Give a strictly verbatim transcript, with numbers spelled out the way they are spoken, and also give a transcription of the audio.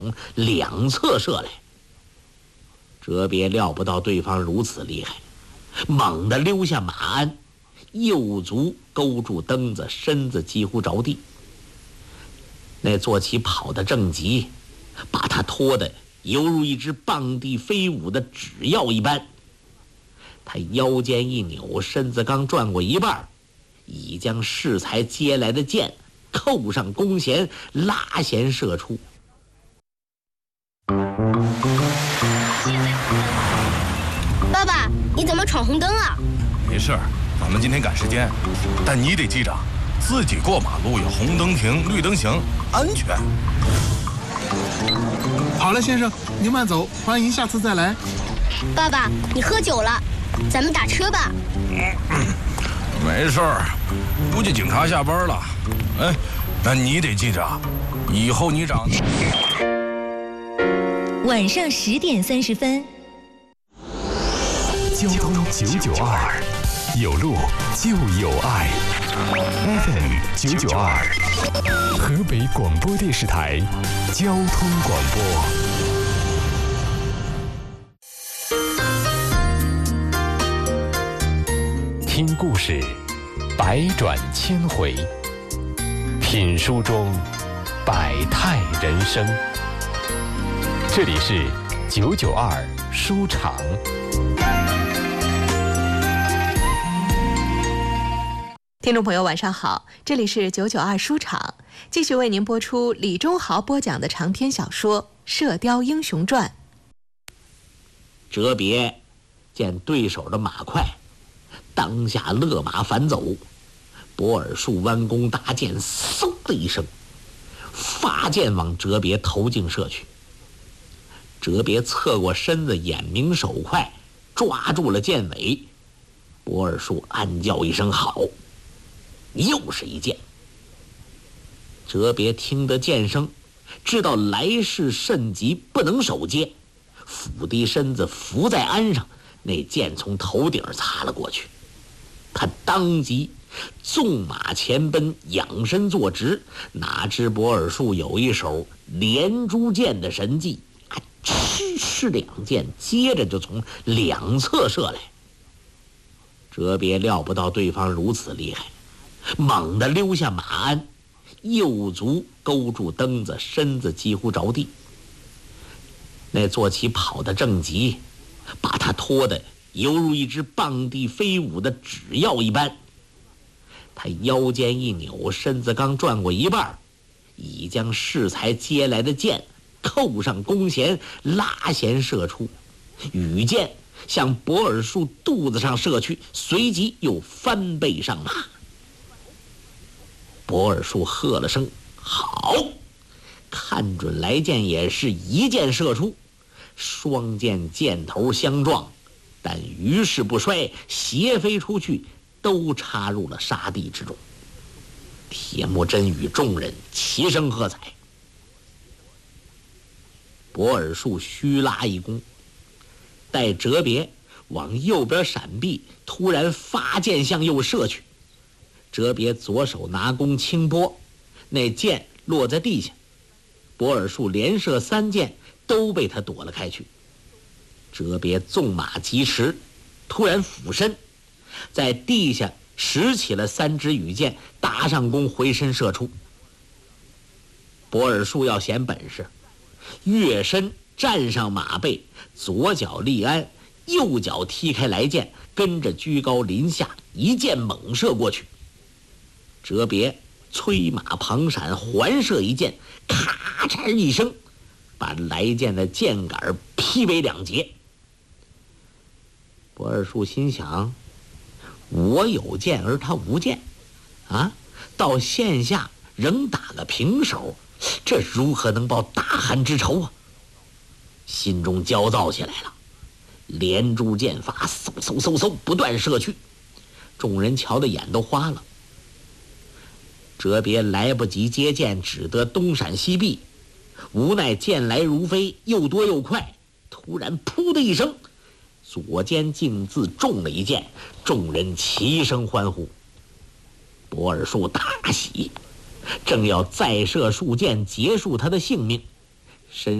两侧射来。哲别料不到对方如此厉害，猛地溜下马鞍，右足勾住蹬子，身子几乎着地。那坐骑跑得正急，把他拖得犹如一只傍地飞舞的纸鹞一般。他腰间一扭，身子刚转过一半，已将适才接来的箭扣上弓弦，拉弦射出。 爸爸，你怎么闯红灯啊？ 没事儿，咱们今天赶时间，但你得记着，自己过马路要红灯停，绿灯行，安全。 好了，先生，您慢走，欢迎下次再来。 爸爸，你喝酒了，咱们打车吧。 没事儿，估计警察下班了。哎，那你得记着，以后你长。 晚上十点三十分。 交通九九二，有路就有爱。F M 九九二，河北广播电视台交通广播。听故事，百转千回；品书中，百态人生。这里是九九二书场。 听众朋友晚上好，这里是九九二书场，继续为您播出李忠豪播讲的长篇小说《射雕英雄传》。 哲别见对手的马快，当下勒马反走。博尔术弯弓搭箭，嗖的一声，发箭往哲别头颈射去。哲别侧过身子，眼明手快，抓住了箭尾。博尔术暗叫一声好，又是一箭。哲别听得箭声，知道来势甚急，不能手接，俯低身子伏在鞍上，那箭从头顶擦了过去。他当即纵马前奔，仰身坐直，哪知博尔术有一手连珠箭的神技，哧哧两箭接着就从两侧射来。哲别料不到对方如此厉害，猛地溜下马鞍，右足勾住蹬子，身子几乎着地。那坐骑跑得正急，把他拖得犹如一只傍地飞舞的纸鹞一般。他腰间一扭，身子刚转过一半，已将适才接来的箭扣上弓弦，拉弦射出。羽箭向博尔术肚子上射去，随即又翻背上马。博尔术喝了声好，看准来箭也是一箭射出，双箭箭头相撞，但于势不衰，斜飞出去，都插入了沙地之中。铁木真与众人齐声喝彩。博尔术虚拉一弓，待哲别往右边闪避，突然发箭向右射去。哲别左手拿弓轻拨，那箭落在地下，博尔术连射三箭都被他躲了开去。哲别纵马疾驰，突然俯身，在地下拾起了三支羽箭，搭上弓回身射出。博尔术要显本事，跃身站上马背，左脚立鞍，右脚踢开来箭，跟着居高临下，一箭猛射过去。哲别催马旁闪，环射一箭，咔嚓一声，把来箭的箭杆劈为两截。博尔术心想，我有箭而他无箭啊，到线下仍打个平手，这如何能报大汗之仇啊？心中焦躁起来了，连珠箭法嗖嗖嗖嗖不断射去，众人瞧得眼都花了。哲别来不及接箭，只得东闪西避，无奈箭来如飞，又多又快，突然噗的一声，左肩竟自中了一箭，众人齐声欢呼。博尔术大喜，正要再射数箭结束他的性命， 身